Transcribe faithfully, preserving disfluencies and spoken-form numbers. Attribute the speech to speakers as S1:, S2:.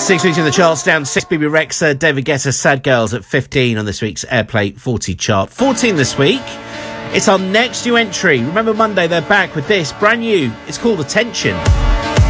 S1: Six weeks in the charts, down six. B B Rexha, David Guetta, Sad Girls at fifteen on this week's Airplay forty chart. fourteen this week. It's our next new entry. Remember Monday, they're back with this brand new. It's called Attention.